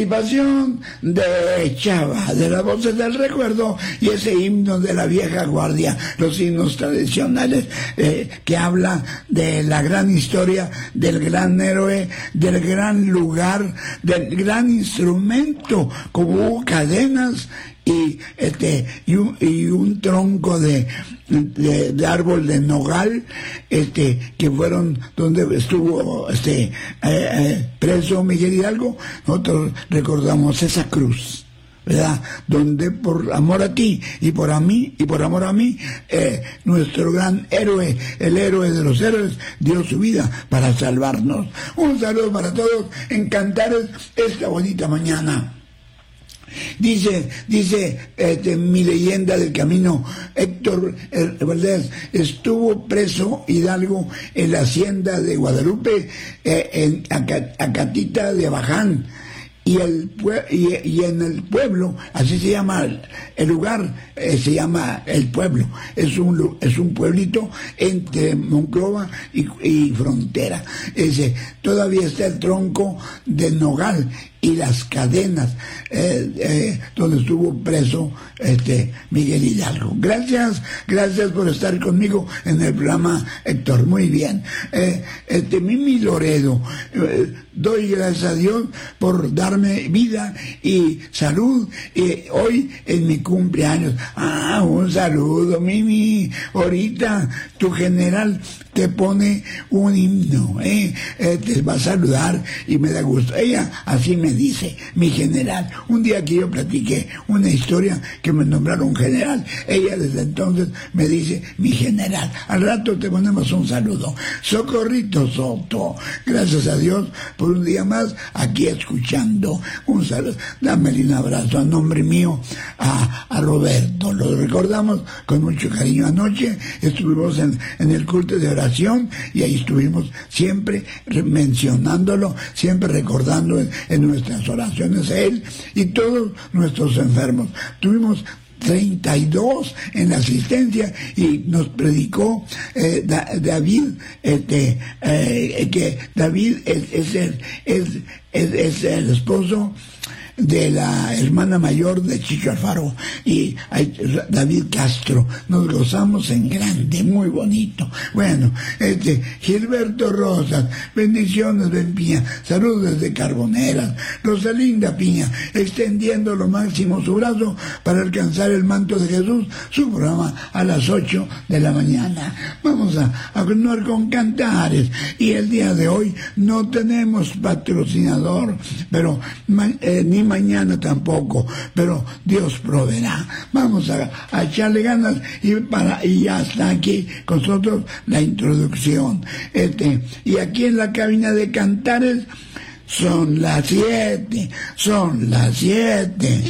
Participación de Chava, de las voces del recuerdo, y ese himno de la vieja guardia, los himnos tradicionales que habla de la gran historia, del gran héroe, del gran lugar, del gran instrumento, como hubo cadenas y un tronco de árbol de nogal, que fueron donde estuvo preso Miguel Hidalgo. Nosotros recordamos esa cruz, ¿verdad? Donde por amor a ti y por amor a mí, nuestro gran héroe, el héroe de los héroes, dio su vida para salvarnos. Un saludo para todos en Cantares esta bonita mañana. Dice mi leyenda del camino, Héctor Valdés: estuvo preso Hidalgo en la hacienda de Guadalupe, en Acatita de Abaján, y en el pueblo, así se llama el lugar, se llama El Pueblo, es un pueblito entre Monclova y frontera. Todavía está el tronco de nogal y las cadenas donde estuvo preso Miguel Hidalgo. Gracias por estar conmigo en el programa, Héctor. Muy bien. Mimi Loredo, doy gracias a Dios por darme vida y salud hoy en mi cumpleaños. Un saludo, Mimi. Ahorita tu general te pone un himno, te va a saludar y me da gusto. Ella así me dice, mi general. Un día que yo platiqué una historia que me nombraron general, ella desde entonces me dice mi general. Al rato te ponemos un saludo. Socorrito Soto, gracias a Dios por un día más aquí escuchando. Un saludo, dámele un abrazo a nombre mío a Roberto. Lo recordamos con mucho cariño. Anoche estuvimos en el culto de oración y ahí estuvimos siempre mencionándolo, siempre recordando en nuestras oraciones a él y todos nuestros enfermos. Tuvimos 32 en la asistencia y nos predicó David, que David es el esposo de la hermana mayor de Chicho Alfaro, y David Castro. Nos gozamos en grande, muy bonito. Bueno, Gilberto Rosas, bendiciones, Ben Piña, saludos desde Carboneras. Rosalinda Piña, extendiendo lo máximo su brazo para alcanzar el manto de Jesús, su programa a las 8 de la mañana. Vamos a continuar con Cantares, y el día de hoy no tenemos patrocinador, pero ni mañana tampoco, pero Dios proveerá. Vamos a echarle ganas y ya está aquí con nosotros la introducción. Y aquí en la cabina de Cantares son las 7.